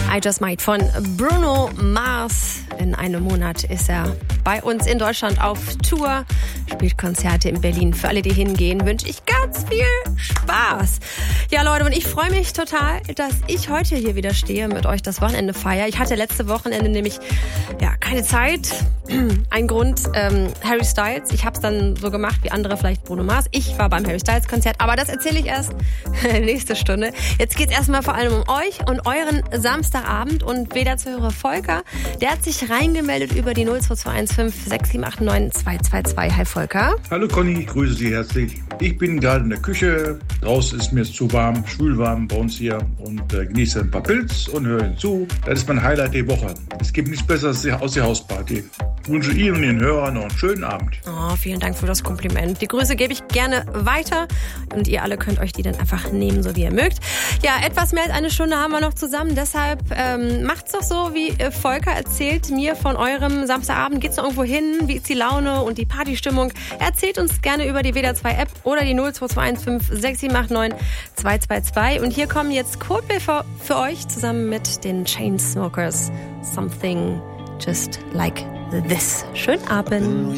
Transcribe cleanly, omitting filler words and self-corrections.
I Just Might von Bruno Mars. In einem Monat ist er bei uns in Deutschland auf Tour, spielt Konzerte in Berlin. Für alle, die hingehen, wünsche ich ganz viel Spaß. Ja, Leute, und ich freue mich total, dass ich heute hier wieder stehe, mit euch das Wochenende feiere. Ich hatte letzte Wochenende nämlich keine Zeit. Ein Grund, Harry Styles. Ich habe es dann so gemacht wie andere, vielleicht Bruno Mars. Ich war beim Harry Styles Konzert, aber das erzähle ich erst nächste Stunde. Jetzt geht es erstmal vor allem um euch und euren Samstagabend. Und WDR-Zuhörer Volker, der hat sich reingemeldet über die 02215 6789 222. Hi Volker. Hallo Conny, ich grüße Sie herzlich. Ich bin gerade in der Küche. Draußen ist mir zu warm, schwülwarm bei uns hier und genieße ein paar Pilz und höre Ihnen zu. Das ist mein Highlight der Woche. Es gibt nichts Besseres aus der Hausparty. Ich wünsche Ihnen und Ihren Hörern noch einen schönen Abend. Oh, vielen Dank für das Kompliment. Die Grüße gebe ich gerne weiter und ihr alle könnt euch die dann einfach nehmen, so wie ihr mögt. Ja, etwas mehr als eine Stunde haben wir noch zusammen, deshalb macht's doch so, wie Volker erzählt mir von eurem Samstagabend. Geht's noch irgendwo hin? Wie ist die Laune und die Partystimmung? Erzählt uns gerne über die WDR 2 App oder die 02215 6789 222. Und hier kommen jetzt Coldplay für euch zusammen mit den Chainsmokers. Something just like this. Schönen Abend.